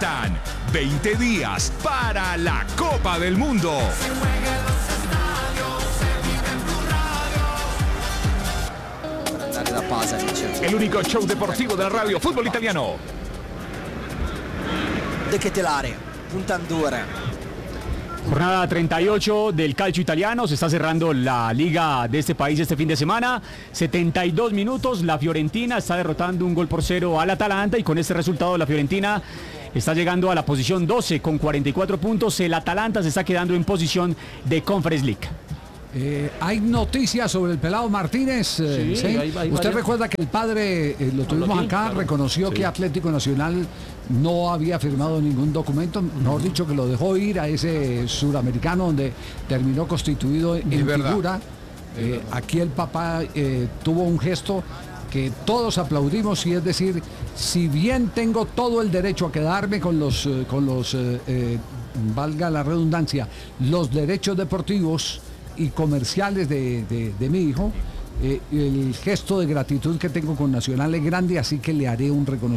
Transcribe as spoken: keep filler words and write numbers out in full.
Faltan veinte días para la Copa del Mundo. El único show deportivo de la radio Fútbol Italiano. De che telare, punta in due. Jornada treinta y ocho del calcio italiano, se está cerrando la liga de este país este fin de semana, setenta y dos minutos, la Fiorentina está derrotando un gol por cero al Atalanta y con este resultado la Fiorentina está llegando a la posición doce con cuarenta y cuatro puntos, el Atalanta se está quedando en posición de Conference League. Eh, hay noticias sobre el Pelado Martínez. Eh, Sí, ¿sí? hay- hay Usted varias. recuerda que el padre, eh, lo tuvimos Lotín, acá, claro. reconoció Sí. que Atlético Nacional no había firmado ningún documento, mejor dicho, que lo dejó ir a ese suramericano donde terminó constituido en Es verdad. figura. Eh, aquí el papá eh, tuvo un gesto que todos aplaudimos, y es decir, si bien tengo todo el derecho a quedarme con los, eh, con los eh, eh, valga la redundancia, los derechos deportivos y comerciales de, de- de mi hijo, eh, el gesto de gratitud que tengo con Nacional es grande, así que le haré un reconocimiento.